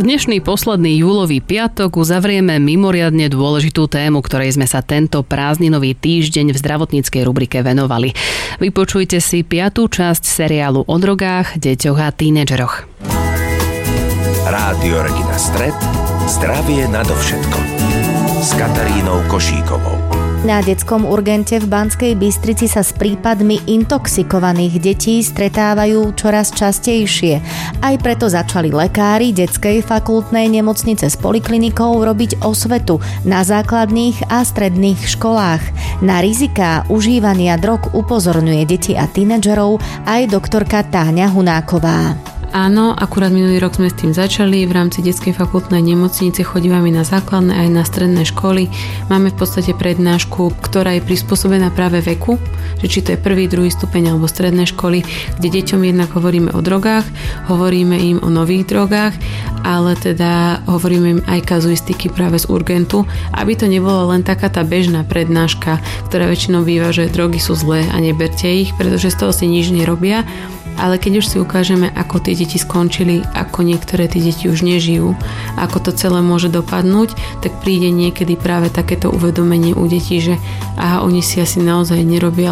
Dnešný posledný júlový piatok uzavrieme mimoriadne dôležitú tému, ktorej sme sa tento prázdninový týždeň v zdravotníckej rubrike venovali. Vypočujte si 5. časť seriálu o drogách, deťoch a tínedžeroch. Rádio Regina Stret, zdravie nadovšetko. S Katarínou Košíkovou. Na detskom urgente v Banskej Bystrici sa s prípadmi intoxikovaných detí stretávajú čoraz častejšie. Aj preto začali lekári detskej fakultnej nemocnice s poliklinikou robiť osvetu na základných a stredných školách. Na riziká užívania drog upozorňuje deti a tínedžerov aj doktorka Táňa Hunáková. Áno, akurát minulý rok sme s tým začali. V rámci detskej fakultnej nemocnice chodívame na základné aj na stredné školy. Máme v podstate prednášku, ktorá je prispôsobená práve veku, že či to je 1., 2. stupeň alebo stredné školy, kde deťom jednak hovoríme o drogách, hovoríme im o nových drogách, ale teda hovoríme im aj kazuistiky práve z urgentu, aby to nebola len taká tá bežná prednáška, ktorá väčšinou býva, že drogy sú zlé a neberte ich, pretože z toho si nič nerobia. Ale keď už si ukážeme, ako tie deti skončili, ako niektoré tie deti už nežijú, ako to celé môže dopadnúť, tak príde niekedy práve takéto uvedomenie u detí, že aha, oni si asi naozaj nerobia